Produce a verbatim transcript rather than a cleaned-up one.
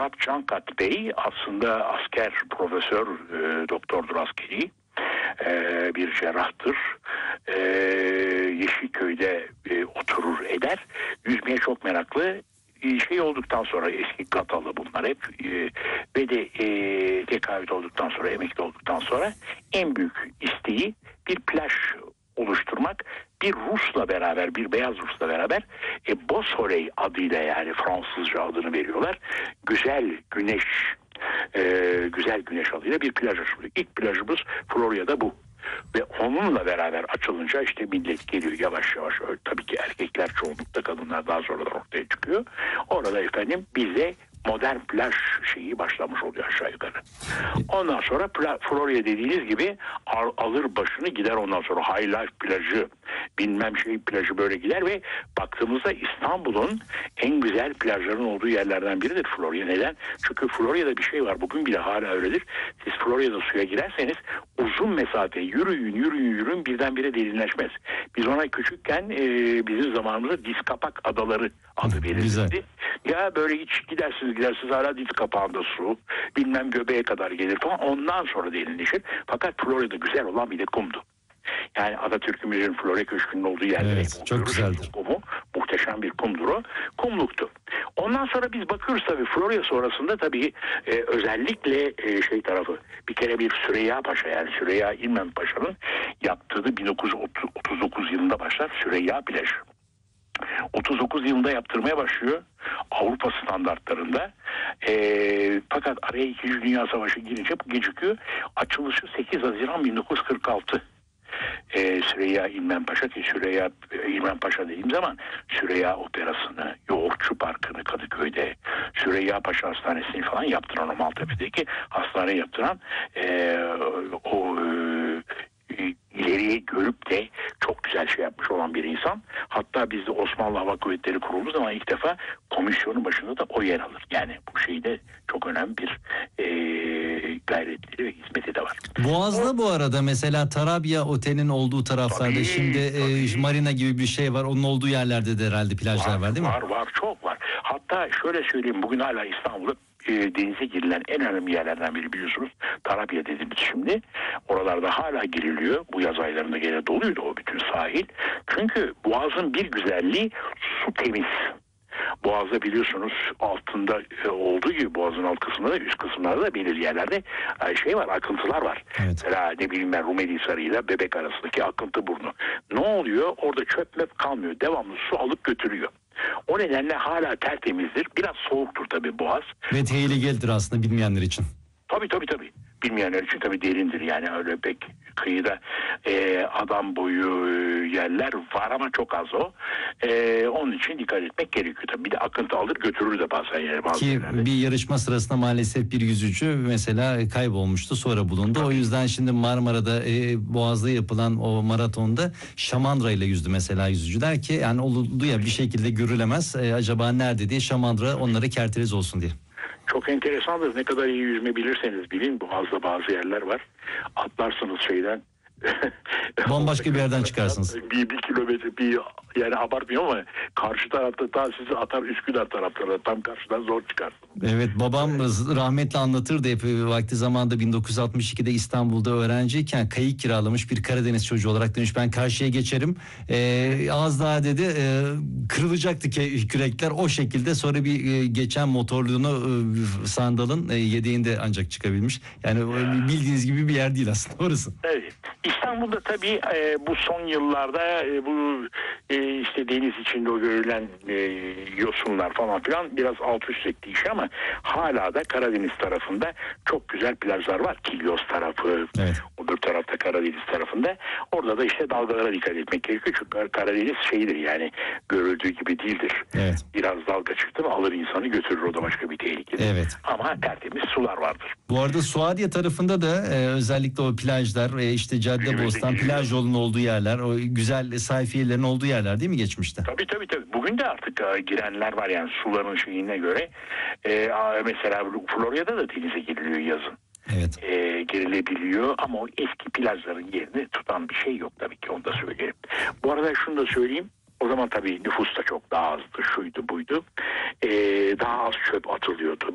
Murat Cankat Bey aslında asker profesör, e, doktordur askeri. E, bir cerrahtır. E, Yeşilköy'de e, oturur eder. Yüzmeye çok meraklı. Şey olduktan sonra eski Gatalı bunlar hep e, ve de e, tekaüt olduktan sonra, emekli olduktan sonra en büyük isteği bir plaj oluşturmak. Bir Rus'la beraber, bir beyaz Rus'la beraber e, Beausoleil adıyla, yani Fransızca adını veriyorlar. Güzel güneş e, güzel güneş adıyla bir plaj açılıyor. İlk plajımız Florya'da bu. Ve onunla beraber açılınca işte millet geliyor yavaş yavaş. Öyle, tabii ki erkekler çoğunlukta, kadınlar daha sonradan ortaya çıkıyor. Orada efendim bize modern plaj şeyi başlamış oluyor aşağı yukarı. Ondan sonra pla- Florya dediğiniz gibi al- alır başını gider, ondan sonra High Life plajı, bilmem şey plajı böyle gider ve baktığımızda İstanbul'un en güzel plajların olduğu yerlerden biridir Florya. Neden? Çünkü Florya'da bir şey var. Bugün bile hala öyledir. Siz Florya'da suya girerseniz uzun mesafe yürüyün yürüyün yürüyün birdenbire derinleşmez. Biz ona küçükken e, bizim zamanımızda diz kapak adaları adı verildi. Ya böyle hiç gidersiniz gidersiniz hala diz kapağında su, bilmem göbeğe kadar gelir falan, ondan sonra derinleşir. Fakat Florya'da güzel olan bir de kumdu. Yani Atatürk'ümüzün Florya Köşkü'nün olduğu yerde. Evet, çok güzeldir. Kumu, muhteşem bir kumdur o. Kumluktu. Ondan sonra biz bakıyoruz tabii Florya sonrasında tabii e, özellikle e, şey tarafı, bir kere bir Süreyya Paşa, yani Süreyya İlmen Paşa'nın yaptığı bin dokuz yüz otuz dokuz yılında başlar Süreyya Plajı. otuz dokuz yılında yaptırmaya başlıyor Avrupa standartlarında. E, fakat araya İkinci Dünya Savaşı girince bu gecikiyor. Açılışı sekiz Haziran bin dokuz yüz kırk altı. Ee, Süreyya İlmen Paşa, ki Süreyya İlmen Paşa dediğim zaman Süreyya Operası'nı, Yoğurtçu Parkı'nı Kadıköy'de, Süreyya Paşa Hastanesi'ni falan yaptıran, o Maltepe'deki hastane yaptıran e, o e, ileriye görüp de çok güzel şey yapmış olan bir insan. Hatta bizde Osmanlı Hava Kuvvetleri kurulduğu zaman ilk defa komisyonun başında da o yer alır. Yani bu şeyde çok önemli bir e, gayretleri ve hizmeti de var. Boğaz'da bu arada mesela Tarabya Otel'in olduğu taraflarda Tabii, şimdi e, marina gibi bir şey var. Onun olduğu yerlerde de herhalde plajlar var, var değil mi? Var var, çok var. Hatta şöyle söyleyeyim, bugün hala İstanbul'da e, denize girilen en önemli yerlerden biri biliyorsunuz. Tarabya dediğimiz şimdi. Oralarda hala giriliyor. Bu yaz aylarında gene doluydu o bütün sahil. Çünkü Boğaz'ın bir güzelliği, su temiz. Boğaz'da biliyorsunuz altında e, olduğu gibi Boğaz'ın alt kısmında da üst kısımlarda da belirli yerlerde e, şey var, akıntılar var. Evet. Mesela ne bileyim ben, Rumeli Hisarı ile Bebek arasındaki akıntı burnu. Ne oluyor? Orada çöp möp kalmıyor. Devamlı su alıp götürüyor. O nedenle hala tertemizdir. Biraz soğuktur tabii Boğaz. Ve tehlikelidir aslında bilmeyenler için. Tabii tabii tabii. Bilmeyenler için tabii derindir, yani öyle pek kıyıda e, adam boyu e, yerler var ama çok az o. E, onun için dikkat etmek gerekiyor tabii. Bir de akıntı alır götürür de bazen yani bazı Ki yerlerde. bir yarışma sırasında maalesef bir yüzücü mesela kaybolmuştu, sonra bulundu. O yüzden şimdi Marmara'da e, Boğaz'da yapılan o maratonda şamandıra ile yüzdü mesela yüzücüler, ki yani oldu ya bir şekilde görülemez. E, acaba nerede diye şamandıra onlara kerteriz olsun diye. Çok enteresandır. Ne kadar iyi yüzme bilirseniz bilin, Boğaz'da bazı yerler var. Atlarsınız şeyden. Bambaşka bir yerden çıkarsınız. Bir, bir kilometre, bir, yani abartmıyorum ama karşı tarafta ta sizi atar, Üsküdar taraftarı tam karşıdan zor çıkarsınız. Evet, babam rahmetli anlatırdı hep vakti zamanında bin dokuz yüz altmış ikide İstanbul'da öğrenciyken kayık kiralamış, bir Karadeniz çocuğu olarak demiş ben karşıya geçerim. Ee, az daha dedi e, kırılacaktı ki kürekler, o şekilde sonra bir e, geçen motorluğunu e, sandalın e, yedeğinde ancak çıkabilmiş. Yani ya. Bildiğiniz gibi bir yer değil aslında orası. Evet. İstanbul'da tabii e, bu son yıllarda e, bu e, işte deniz içinde o görülen e, yosunlar falan filan biraz alt üst etti işi ama hala da Karadeniz tarafında çok güzel plajlar var. Kilyos tarafı, evet. Öbür tarafta Karadeniz tarafında. Orada da işte dalgalara dikkat etmek gerekiyor. Çünkü Karadeniz şeydir, yani görüldüğü gibi değildir. Evet. Biraz dalga çıktı mı alır insanı götürür, o da başka bir tehlikedir. Evet. Ama tertemiz sular vardır. Bu arada Suadiye tarafında da e, özellikle o plajlar e, işte Caddebostan plaj yolunun olduğu yerler, o güzel sayfiyelerin olduğu yerler değil mi geçmişte? Tabii tabii tabii. Bugün de artık e, girenler var, yani suların şeyine göre. E, mesela Florya'da da denize giriliyor yazın. Evet. E, girilebiliyor ama o eski plajların yerini tutan bir şey yok tabii ki, onu da söyleyeyim. Bu arada şunu da söyleyeyim. O zaman tabii nüfus da çok daha azdı, şuydu buydu. E, daha az çöp atılıyordu.